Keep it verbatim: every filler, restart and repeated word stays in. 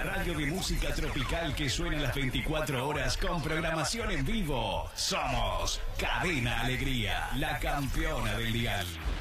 radio de música tropical que suena las veinticuatro horas con programación en vivo. Somos Cadena Alegría, la campeona del dial.